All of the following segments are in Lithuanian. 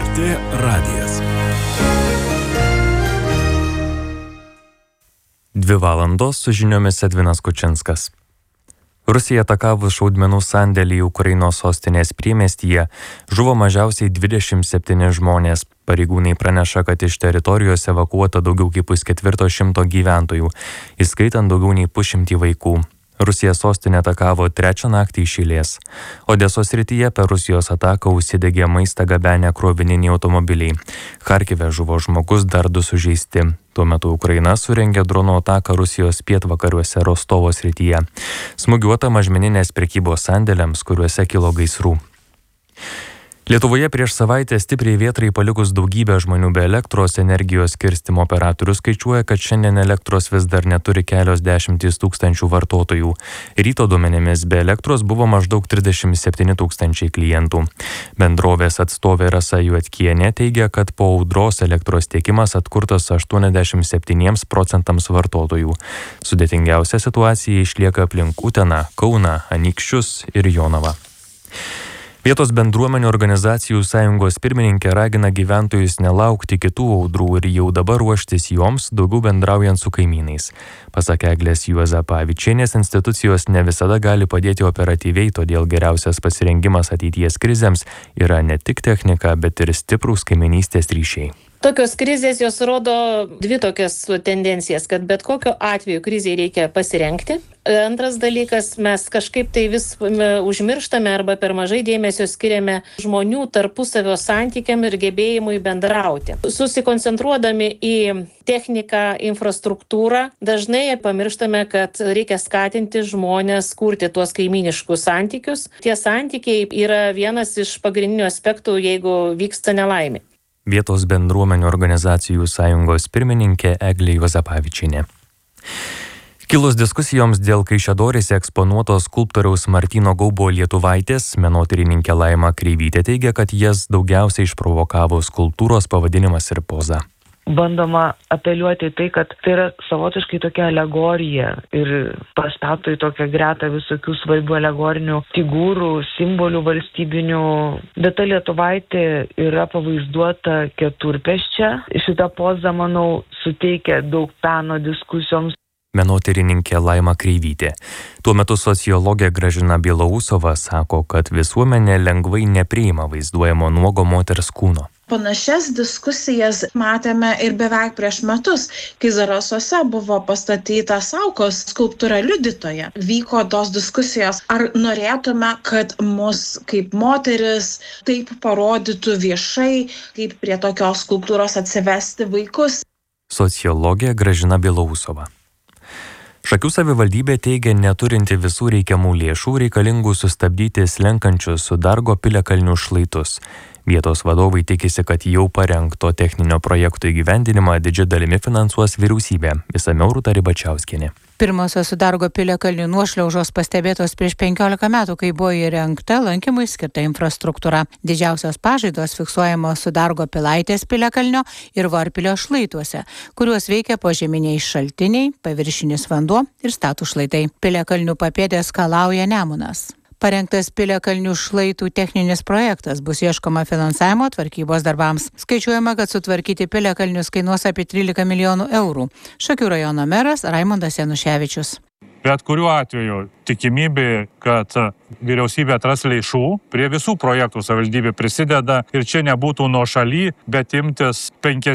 LRT radijas. 2 valandos su žiniomis Edvinas Kučinskas. Rusija atakavus šaudmenų sandėlį Ukrainos sostinės priemiestyje žuvo mažiausiai 27 žmonės. Pareigūnai praneša, kad iš teritorijos evakuota daugiau kaip 400 gyventojų, įskaitant daugiau nei 100 vaikų. Rusija sostinę atakavo 3 naktį iš eilės. Odesos srityje per Rusijos ataką užsidegė maistą gabenę krovininiai automobiliai. Charkive žuvo žmogus, dar 2 sužeisti. Tuo metu Ukraina surengė dronų ataką Rusijos pietvakariuose Rostovo srityje. Smūgiuota mažmeninės prekybos sandėliams, kuriuose kilo gaisrų. Lietuvoje prieš savaitę stipriai vėtrai palikus daugybę žmonių be elektros energijos skirstymo operatorių skaičiuoja, kad šiandien elektros vis dar neturi kelios dešimtys tūkstančių vartotojų. Ryto duomenimis be elektros buvo maždaug 37 tūkstančiai klientų. Bendrovės atstovė Rasa Juodkienė teigia, kad po audros elektros tiekimas atkurtas 87% vartotojų. Sudėtingiausia situacija išlieka aplink Uteną, Kauną, Anykščius ir Jonavą. Vietos bendruomenių organizacijų sąjungos pirmininkė ragina gyventojus nelaukti kitų audrų ir jau dabar ruoštis joms, daugiau bendraujant su kaimynais. Pasak Eglės Juozapavičienės, institucijos ne visada gali padėti operatyviai, todėl geriausias pasirengimas ateities krizėms yra ne tik technika, bet ir stiprūs kaiminystės ryšiai. Tokios krizės jos rodo 2 tokias tendencijas, kad bet kokiu atveju krizei reikia pasirengti. Antras dalykas, mes kažkaip tai vis užmirštame arba per mažai dėmesio skiriame žmonių tarpusavio santykiam ir gebėjimui bendrauti. Susikoncentruodami į techniką, infrastruktūrą, dažnai pamirštame, kad reikia skatinti žmones kurti tuos kaimyniškus santykius. Tie santykiai yra vienas iš pagrindinių aspektų, jeigu vyksta nelaimė. Vietos bendruomenių organizacijų sąjungos pirmininkė Eglė Juozapavičienė. Kilus diskusijoms dėl Kaišiadoryse eksponuotos skulptoriaus Martyno Gaubo Lietuvaitės, menotyrininkė Laima Kreivytė teigia, kad jas daugiausiai išprovokavo skulptūros pavadinimas ir poza. Bandoma apeliuoti tai, kad tai yra savotiškai tokia alegorija ir pastato į tokią gretą visokių svarbių alegorinių figūrų, simbolių valstybinių. Bet ta Lietuvaitė yra pavaizduota keturpėsčia. Šita poza, manau, suteikia daug peno diskusijoms. Menotyrininkė Laima Kreivytė. Tuo metu sociologė Gražina Bielausova sako, kad visuomenė lengvai nepriima vaizduojamo nuogo moters kūno. Panašias diskusijas matėme ir beveik prieš metus, kai Zarasuose buvo pastatyta Saukos skulptūra liudytoja. Vyko tos diskusijos, ar norėtume, kad mus kaip moteris taip parodytų viešai, kaip prie tokios skulptūros atsivesti vaikus. Sociologė Gražina Bielausova. Šakių savivaldybė teigia neturinti visų reikiamų lėšų reikalingų sustabdyti slenkančius su Dargo piliakalnių šlaitus. Vietos vadovai tikisi, kad jau parengto techninio projekto įgyvendinimą didžia dalimi finansuos vyriausybė. Išsamiau Rūta Ribačiauskienė. Pirmosios su Dargo piliakalnių nuošliaužos pastebėtos prieš 15 metų, kai buvo įrengta lankymui skirta infrastruktūra. Didžiausios pažaidos fiksuojamos su Dargo pilaitės piliakalnio ir Varpilio šlaituose, kuriuos veikia požeminiai šaltiniai, paviršinis vanduo ir statūs šlaitai. Piliakalnių papėdės skalauja Nemunas. Parengtas piliakalnių šlaitų techninis projektas, bus ieškoma finansavimo tvarkybos darbams. Skaičiuojama, kad sutvarkyti piliakalnius kainuos apie 13 milijonų eurų. Šakių rajono meras Raimondas Januševičius. Bet kuriuo atveju tikimybė, kad vyriausybė atras lėšų, prie visų projektų savivaldybė prisideda ir čia nebūtų nuošaly, bet imtis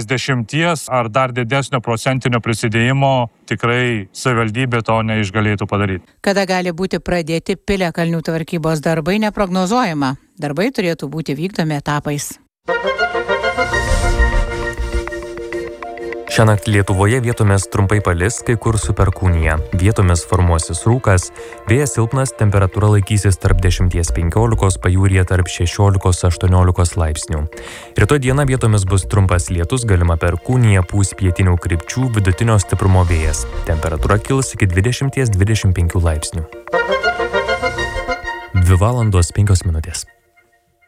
50 ar dar didesnio procentinio prisidėjimo tikrai savivaldybė to neišgalėtų padaryti. Kada gali būti pradėti piliakalnių tvarkybos darbai neprognozuojama. Darbai turėtų būti vykdomi etapais. Šiąnakt Lietuvoje vietomis trumpai palis, kai kur su perkūnija. Vietomis formuosis rūkas, vėjas silpnas, temperatūra laikysis tarp 10–15, pajūryje tarp 16–18 laipsnių. Rytoj dieną vietomis bus trumpas lietus, galima perkūnija, pūs pietinių krypčių, vidutinio stiprumo vėjas. Temperatūra kils iki 20–25 laipsnių. 2 valandos 5 minutės.